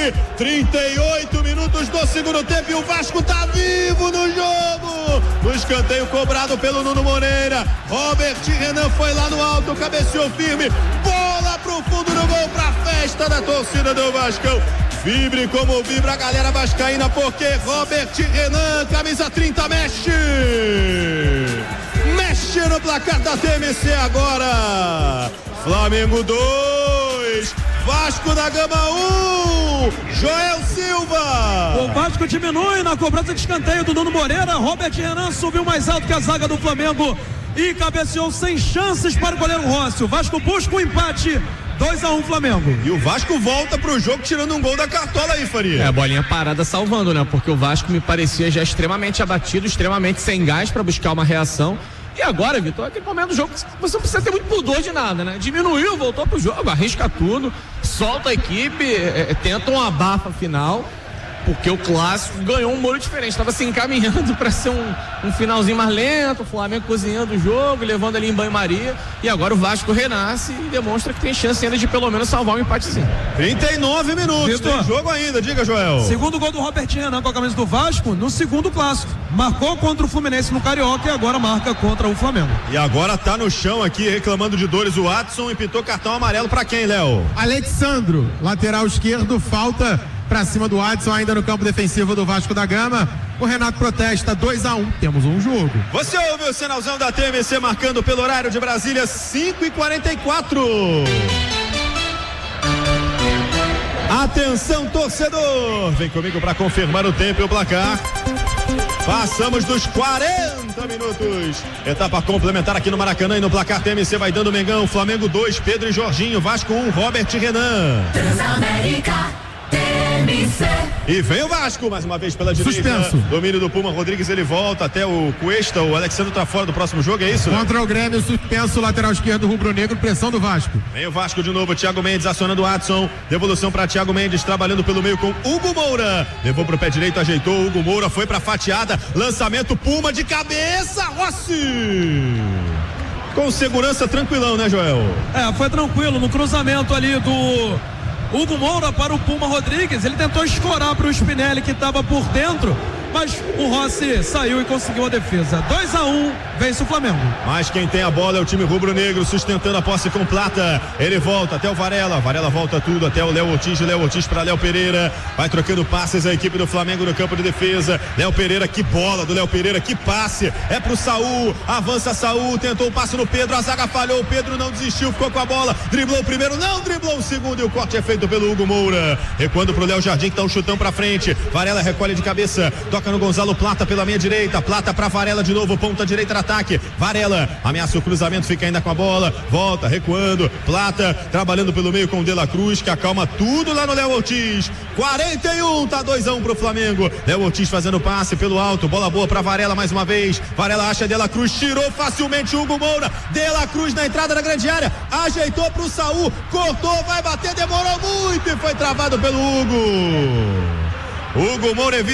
38 minutos do segundo tempo e o Vasco tá vivo no jogo. No escanteio cobrado pelo Nuno Moreira, Robert Renan foi lá no alto, cabeceou firme, bola pro fundo do gol, pra festa da torcida do Vascão. Vibre como vibra a galera vascaína, porque Robert Renan, camisa 30, mexe no placar da TMC agora. Flamengo 2, Vasco da Gama 1, Joel Silva. O Vasco diminui na cobrança de escanteio do Nuno Moreira. Robert Renan subiu mais alto que a zaga do Flamengo e cabeceou sem chances para o goleiro Rossi. O Vasco busca o empate. 2-1 Flamengo. E o Vasco volta pro jogo tirando um gol da cartola aí, Faria. A bolinha parada salvando, né? Porque o Vasco me parecia já extremamente abatido, extremamente sem gás para buscar uma reação. E agora, Vitor, aquele momento do jogo você não precisa ter muito pudor de nada, né? Diminuiu, voltou pro jogo, arrisca tudo, solta a equipe, tenta uma abafa final, porque o clássico ganhou um molho diferente, estava se encaminhando para ser um finalzinho mais lento, o Flamengo cozinhando o jogo, levando ali em banho-maria, e agora o Vasco renasce e demonstra que tem chance ainda de pelo menos salvar um empatezinho. 39 minutos, Vitor, tem jogo ainda, diga, Joel. Segundo gol do Robert Renan com a camisa do Vasco no segundo clássico, marcou contra o Fluminense no Carioca e agora marca contra o Flamengo. E agora tá no chão aqui reclamando de dores o Watson e pintou cartão amarelo para quem, Léo? Alexandro, lateral esquerdo, falta pra cima do Adson, ainda no campo defensivo do Vasco da Gama. O Renato protesta, 2-1, temos um jogo. Você ouve o sinalzão da TMC marcando pelo horário de Brasília, 5h44. Atenção, torcedor, vem comigo para confirmar o tempo e o placar. Passamos dos 40 minutos. Etapa complementar aqui no Maracanã e no placar TMC vai dando Mengão, Flamengo 2, Pedro e Jorginho, Vasco 1, Robert Renan. Transamérica. E vem o Vasco, mais uma vez pela direita. Suspenso. Domínio do Puma Rodrigues, ele volta até o Cuesta. O Alexandre tá fora do próximo jogo, é isso? Contra o Grêmio, suspenso, lateral esquerdo, rubro-negro, pressão do Vasco. Vem o Vasco de novo, Thiago Mendes acionando o Adson. Devolução para Thiago Mendes, trabalhando pelo meio com Hugo Moura. Levou pro pé direito, ajeitou, Hugo Moura foi pra fatiada. Lançamento, Puma de cabeça, Rossi. Com segurança, tranquilão, né, Joel? Foi tranquilo no cruzamento ali do Hugo Moura para o Puma Rodrigues. Ele tentou escorar para o Spinelli que estava por dentro, mas o Rossi saiu e conseguiu a defesa. 2-1, vence o Flamengo. Mas quem tem a bola é o time rubro-negro, sustentando a posse com Plata. Ele volta até o Varela volta tudo até o Léo Ortiz para Léo Pereira. Vai trocando passes a equipe do Flamengo no campo de defesa. Léo Pereira, que bola do Léo Pereira, que passe. É pro Saul, avança Saul, tentou o passe no Pedro, a zaga falhou, o Pedro não desistiu, ficou com a bola, driblou o primeiro, não driblou o segundo e o corte é feito pelo Hugo Moura. Recuando pro Léo Jardim, que dá um chutão pra frente. Varela recolhe de cabeça, toca no Gonzalo Plata pela meia direita, Plata pra Varela de novo, ponta direita no ataque, Varela ameaça o cruzamento, fica ainda com a bola, volta, recuando, Plata trabalhando pelo meio com o De La Cruz, que acalma tudo lá no Léo Ortiz. 41, tá 2-1 pro Flamengo. Léo Ortiz fazendo passe pelo alto, bola boa pra Varela mais uma vez, Varela acha De La Cruz, tirou facilmente o Hugo Moura, De La Cruz na entrada da grande área, ajeitou pro Saul, cortou, vai bater, demorou muito e foi travado pelo Hugo Moura.